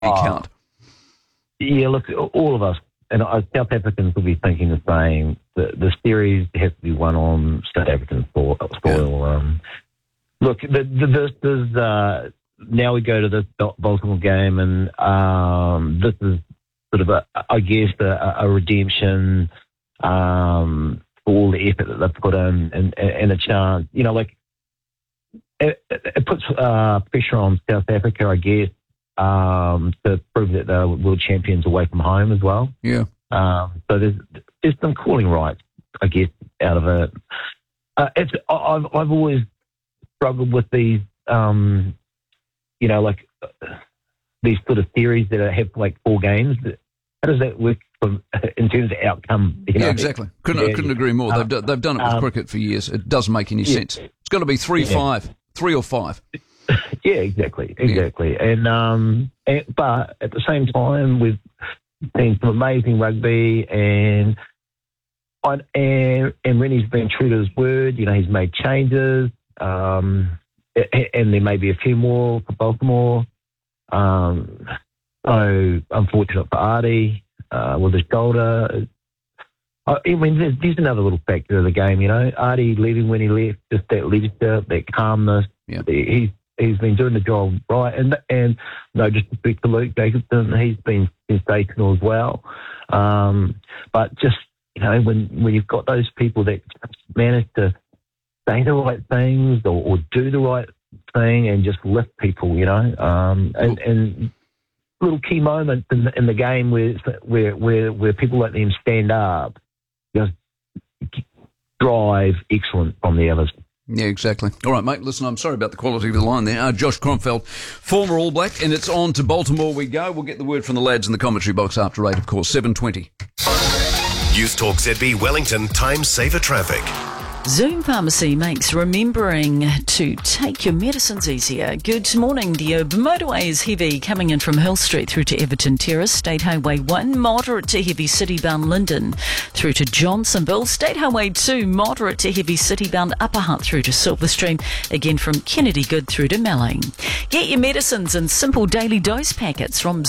count. Yeah, look, all of us, and South Africans will be thinking the same. The series has to be won on South African soil. Yeah. Look, this is now we go to this Baltimore game, and this is sort of a redemption for all the effort that they've put in, and a chance. You know, like it puts pressure on South Africa, I guess, to prove that they're world champions away from home as well. Yeah. So there's some calling rights, I guess, out of it. I've always struggled with these, these sort of series that have like 4 games. How does that work in terms of outcome? Yeah, exactly. Couldn't agree more. They've done it with cricket for years. It doesn't make any sense. It's got to be 3-5, 3 or 5. Yeah, exactly. And but at the same time, we've seen some amazing rugby, and Rennie's been true to his word. You know, he's made changes, and there may be a few more for Baltimore. So unfortunate for Artie with his shoulder. I mean, there's another little factor of the game. You know, Artie leaving when he left, just that leadership, that calmness. Yeah. He's been doing the job right, and no disrespect to Luke Jacobson, he's been sensational as well. But just, you know, when you've got those people that manage to say the right things or do the right thing and just lift people, you know, and little key moments in the game where people like them stand up, just drive excellent from the others. Yeah, exactly. All right, mate, listen, I'm sorry about the quality of the line there. Josh Cromfeld, former All Black, and it's on to Baltimore we go. We'll get the word from the lads in the commentary box after 8, of course, 7:20. Youth Talk ZB Wellington, time saver traffic. Zoom Pharmacy makes remembering to take your medicines easier. Good morning. The motorway is heavy coming in from Hill Street through to Everton Terrace. State Highway 1, moderate to heavy city-bound Linden through to Johnsonville. State Highway 2, moderate to heavy city-bound Upper Hutt through to Silverstream. Again from Kennedy Good through to Melling. Get your medicines in simple daily dose packets from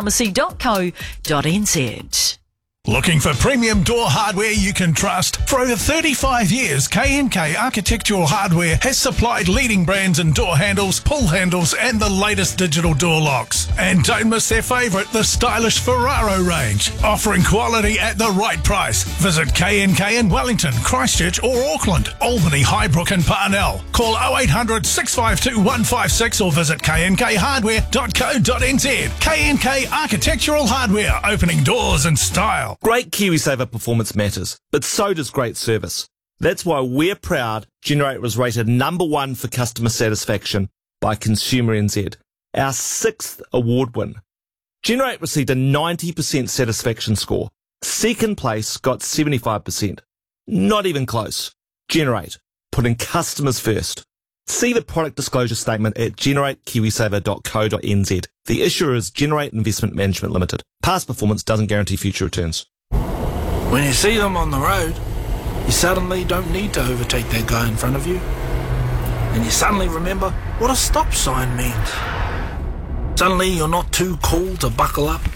zoompharmacy.co.nz. Looking for premium door hardware you can trust? For over 35 years, K&K Architectural Hardware has supplied leading brands in door handles, pull handles, and the latest digital door locks. And don't miss their favourite, the stylish Ferraro range, offering quality at the right price. Visit K&K in Wellington, Christchurch or Auckland, Albany, Highbrook and Parnell. Call 0800 652 156 or visit knkhardware.co.nz. K&K Architectural Hardware, opening doors in style. Great KiwiSaver performance matters, but so does great service. That's why we're proud Generate was rated number 1 for customer satisfaction by Consumer NZ, our 6th award win. Generate received a 90% satisfaction score. Second place got 75%. Not even close. Generate, putting customers first. See the product disclosure statement at generatekiwisaver.co.nz. The issuer is Generate Investment Management Limited. Past performance doesn't guarantee future returns. When you see them on the road, you suddenly don't need to overtake that guy in front of you. And you suddenly remember what a stop sign means. Suddenly you're not too cool to buckle up.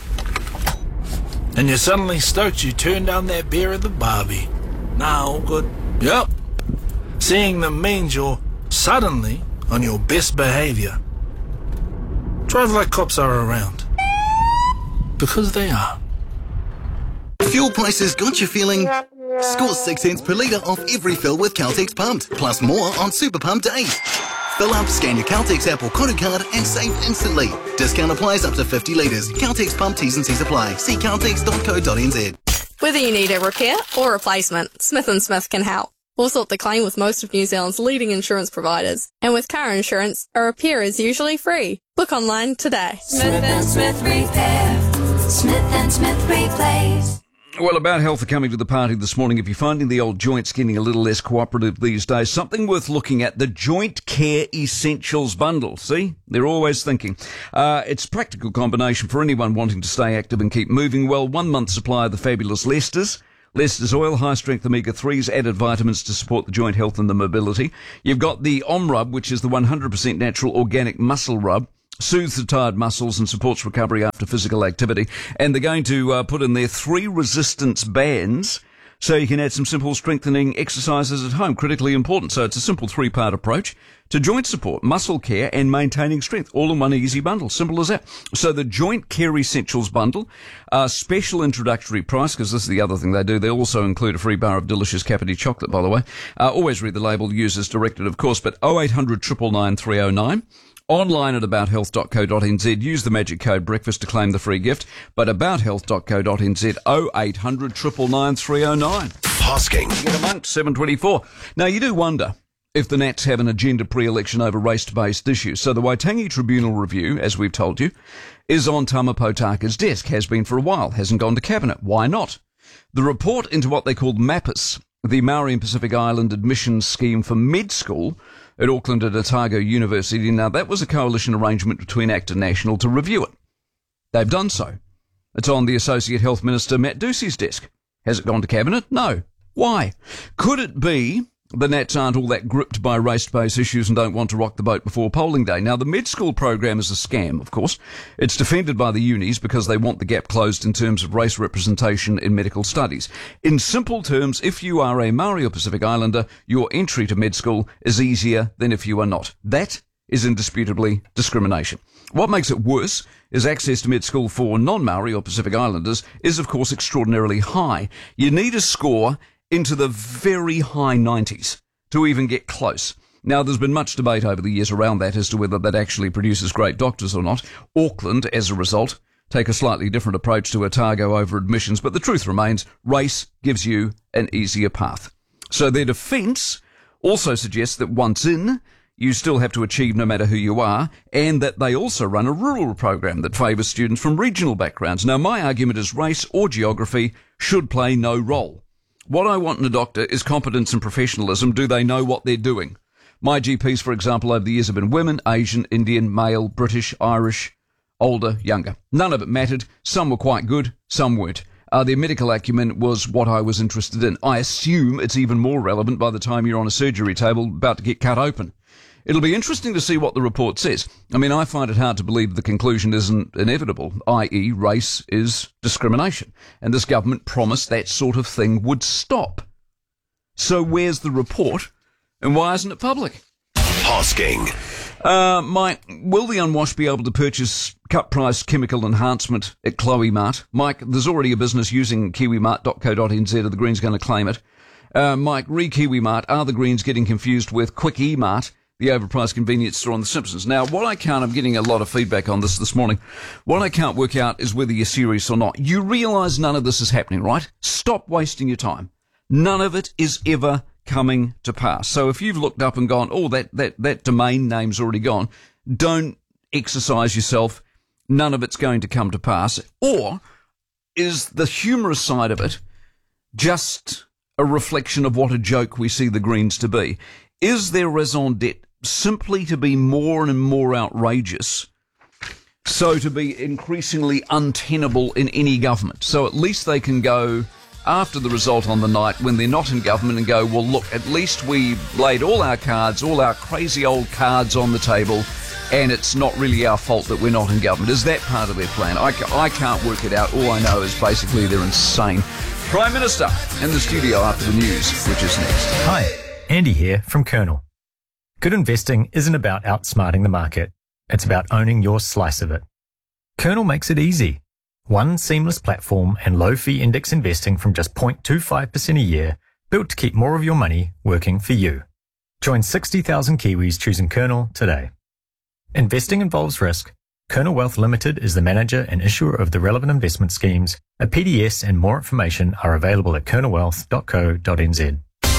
And you're suddenly stoked you turn down that beer at the Barbie. Nah, all good. Yep. Seeing them means you're suddenly on your best behaviour. Drive like cops are around. Because they are. Fuel prices got you feeling? Score 6 cents per litre off every fill with Caltex Pumped, plus more on Super Pump days. Fill up, scan your Caltex app or Kodu card and save instantly. Discount applies up to 50 litres. Caltex Pump T's and C's apply. See caltex.co.nz. Whether you need a repair or replacement, Smith & Smith can help. We'll sort the claim with most of New Zealand's leading insurance providers. And with car insurance, a repair is usually free. Book online today. Smith & Smith Repair. Smith & Smith Replace. Well, about health are coming to the party this morning. If you're finding the old joints getting a little less cooperative these days, something worth looking at, the Joint Care Essentials Bundle. See? They're always thinking. It's a practical combination for anyone wanting to stay active and keep moving well. 1 month supply of the fabulous Leicester's oil, high-strength omega-3s, added vitamins to support the joint health and the mobility. You've got the OmRub, which is the 100% natural organic muscle rub. soothes the tired muscles and supports recovery after physical activity. And they're going to put in there 3 resistance bands so you can add some simple strengthening exercises at home. Critically important. So it's a simple 3-part approach to joint support, muscle care and maintaining strength. All in one easy bundle. Simple as that. So the Joint Care Essentials bundle, special introductory price, because this is the other thing they do. They also include a free bar of delicious Capity chocolate, by the way. Always read the label, use as directed, of course, but 0800 999 309. Online at abouthealth.co.nz. Use the magic code breakfast to claim the free gift. But abouthealth.co.nz 0800 999 309. Hosking. Get amongst 724. Now, you do wonder if the Nats have an agenda pre-election over race-based issues. So the Waitangi Tribunal review, as we've told you, is on Tama Potaka's desk. Has been for a while. Hasn't gone to Cabinet. Why not? The report into what they called MAPIS, the Maori and Pacific Island admissions scheme for med school at Auckland at Otago University. Now, that was a coalition arrangement between ACT and National to review it. They've done so. It's on the Associate Health Minister Matt Ducey's desk. Has it gone to Cabinet? No. Why? Could it be the Nats aren't all that gripped by race-based issues and don't want to rock the boat before polling day? Now, the med school program is a scam, of course. It's defended by the unis because they want the gap closed in terms of race representation in medical studies. In simple terms, if you are a Maori or Pacific Islander, your entry to med school is easier than if you are not. That is indisputably discrimination. What makes it worse is access to med school for non-Maori or Pacific Islanders is, of course, extraordinarily high. You need a score into the very high 90s to even get close. Now, there's been much debate over the years around that as to whether that actually produces great doctors or not. Auckland, as a result, take a slightly different approach to Otago over admissions, but the truth remains, race gives you an easier path. So their defence also suggests that once in, you still have to achieve no matter who you are, and that they also run a rural program that favours students from regional backgrounds. Now, my argument is race or geography should play no role. What I want in a doctor is competence and professionalism. Do they know what they're doing? My GPs, for example, over the years have been women, Asian, Indian, male, British, Irish, older, younger. None of it mattered. Some were quite good, some weren't. Their medical acumen was what I was interested in. I assume it's even more relevant by the time you're on a surgery table about to get cut open. It'll be interesting to see what the report says. I mean, I find it hard to believe the conclusion isn't inevitable, i.e. race is discrimination. And this government promised that sort of thing would stop. So where's the report, and why isn't it public? Hosking. Mike, will the unwashed be able to purchase cut-priced chemical enhancement at Chloe Mart? Mike, there's already a business using kiwimart.co.nz. Are the Greens going to claim it? Mike, re-Kiwi Mart, are the Greens getting confused with Quick E-Mart, the overpriced convenience store on The Simpsons? Now, I'm getting a lot of feedback on this morning. What I can't work out is whether you're serious or not. You realise none of this is happening, right? Stop wasting your time. None of it is ever coming to pass. So if you've looked up and gone, oh, that domain name's already gone, don't exercise yourself. None of it's going to come to pass. Or is the humorous side of it just a reflection of what a joke we see the Greens to be? Is their raison d'etre simply to be more and more outrageous, so to be increasingly untenable in any government? So at least they can go after the result on the night when they're not in government and go, well, look, at least we laid all our cards, all our crazy old cards on the table, and it's not really our fault that we're not in government. Is that part of their plan? I can't work it out. All I know is basically they're insane. Prime Minister in the studio after the news, which is next. Hi, Andy here from Kernel. Good investing isn't about outsmarting the market. It's about owning your slice of it. Kernel makes it easy. One seamless platform and low-fee index investing from just 0.25% a year, built to keep more of your money working for you. Join 60,000 Kiwis choosing Kernel today. Investing involves risk. Kernel Wealth Limited is the manager and issuer of the relevant investment schemes. A PDS and more information are available at kernelwealth.co.nz.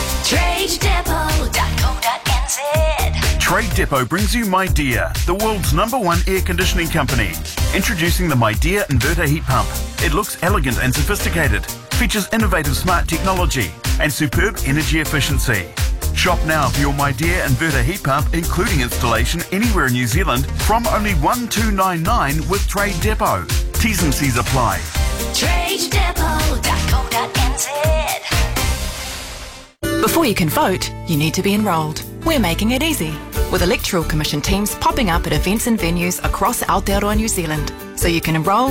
TradeDepot.co.nz. Trade Depot brings you MyDear, the world's #1 air conditioning company. Introducing the MyDear inverter heat pump. It looks elegant and sophisticated, features innovative smart technology and superb energy efficiency. Shop now for your MyDear inverter heat pump, including installation anywhere in New Zealand, from only $1,299 with Trade Depot. T's and C's apply. TradeDepot.co.nz. Before you can vote, you need to be enrolled. We're making it easy. with Electoral Commission teams popping up at events and venues across Aotearoa, New Zealand. So you can enrol